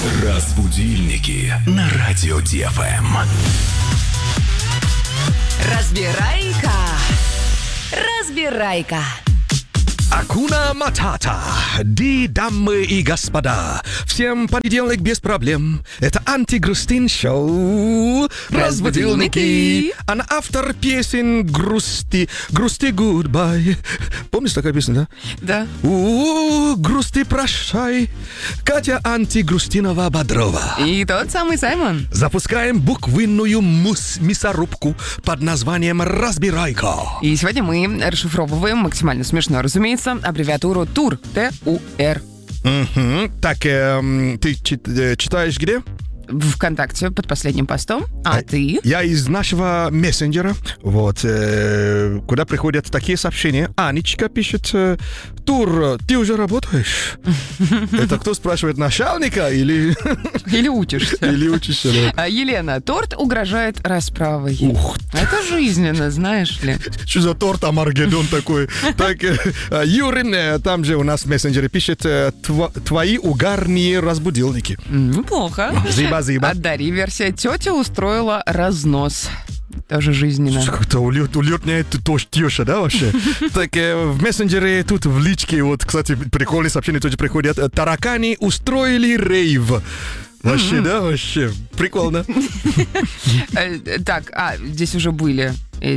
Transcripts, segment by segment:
Разбудильники на радио ДФМ. Разбирайка. Акуна Матата. Ди, дамы и господа. Всем понедельник без проблем. Это антигрустин шоу «Разбудильники». Она автор песен «Грусти». «Грусти гудбай». Помнишь такая песня, да? Да. «Грусти прощай». Катя Антигрустинова-Бодрова. И тот самый Саймон. Запускаем буквенную мясорубку под названием «Разбирайка». И сегодня мы расшифровываем максимально смешно, разумеется, аббревиатуру ТУР. Т-У-Р. Так, ты читаешь где? В ВКонтакте под последним постом. А ты? Я из нашего мессенджера, куда приходят такие сообщения. Анечка пишет: Тур, ты уже работаешь? Это кто спрашивает, начальника или... Или учишься? Или учишься, да. Елена, торт угрожает расправой. Ух. Это жизненно, знаешь ли. Что за торт Армагеддон такой? Так, Юрин, там же у нас в мессенджере пишет: твои угарные разбудилники. Неплохо. Зиба. А Дарья версия: тетя устроила разнос. Тоже жизненно. Как-то улетняет теща, да, вообще? Так, в мессенджере, тут в личке, кстати, прикольные сообщения тоже приходят. Таракани устроили рейв. Вообще, да, вообще. Прикольно. Так, здесь уже были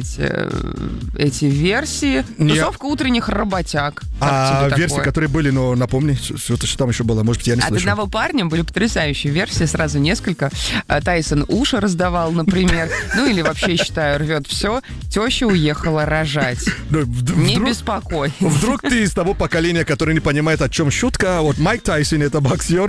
эти версии. Тусовка утренних работяг. Версии, которые были, но напомни, что там еще было. Может быть, я не слышал. От одного парня были потрясающие версии, сразу несколько. Тайсон уши раздавал, например. Ну или вообще, считаю, рвет все. Теща уехала рожать. Не беспокой. Вдруг ты из того поколения, которое не понимает, о чем шутка. Вот Майк Тайсон, это боксер,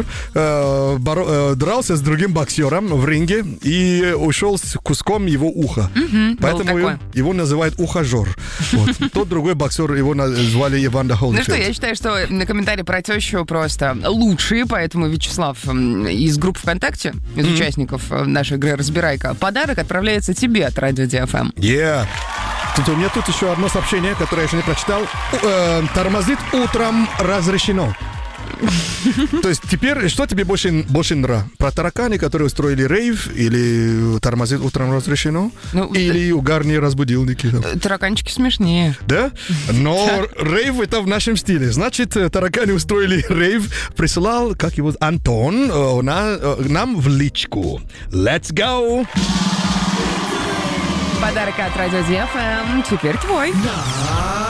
дрался с другим боксером в ринге и ушел с куском его уха. Поэтому его называют ухажер. Тот другой боксер, его назвали Иванда Холлифилд. Ну что, я считаю, что на комментарии про тещу просто лучшие, поэтому, Вячеслав, из группы ВКонтакте, из участников нашей игры «Разбирайка», подарок отправляется тебе от радио ДФМ. У меня тут еще одно сообщение, которое я еще не прочитал. Тормозит утром разрешено. То есть теперь что тебе больше нравится? Про тараканы, которые устроили рейв, или тормозит утром разрешено? Или угарные разбудилники? Тараканчики смешнее. Да? Но рейв это в нашем стиле. Значит, тараканы устроили рейв. Присылал, как его, Антон, нам в личку. Let's go! Подарок от радио ДФМ теперь твой.